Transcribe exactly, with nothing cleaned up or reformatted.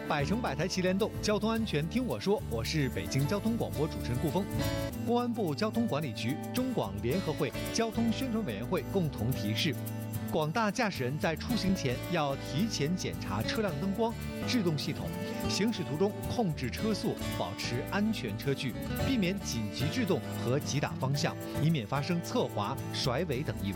百城百台齐联动，交通安全听我说。我是北京交通广播主持人顾峰。公安部交通管理局、中广联合会交通宣传委员会共同提示，广大驾驶人在出行前要提前检查车辆灯光、制动系统，行驶途中控制车速，保持安全车距，避免紧急制动和急打方向，以免发生侧滑、甩尾等意外。